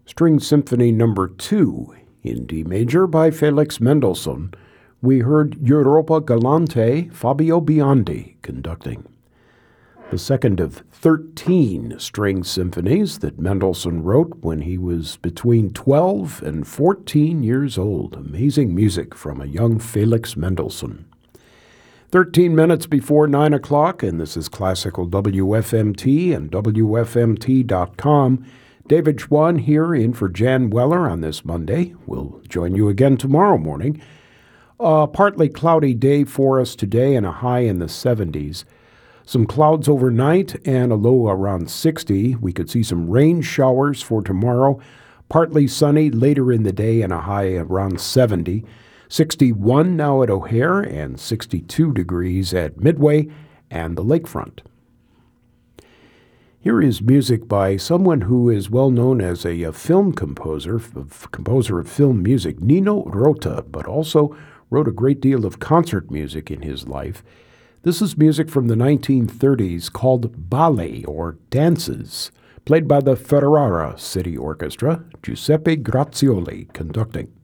String Symphony No. 2 in D major by Felix Mendelssohn. We heard Europa Galante, Fabio Biondi conducting. The second of 13 string symphonies that Mendelssohn wrote when he was between 12 and 14 years old. Amazing music from a young Felix Mendelssohn. 13 minutes before 9 o'clock, and this is Classical WFMT and WFMT.com. David Schwann here in for Jan Weller on this Monday. We'll join you again tomorrow morning. A partly cloudy day for us today and a high in the 70s. Some clouds overnight and a low around 60. We could see some rain showers for tomorrow. Partly sunny later in the day and a high around 70. 61 now at O'Hare and 62 degrees at Midway and the lakefront. Here is music by someone who is well known as a film composer of film music, Nino Rota, but also wrote a great deal of concert music in his life. This is music from the 1930s called Ballet, or Dances, played by the Ferrara City Orchestra, Giuseppe Grazioli conducting.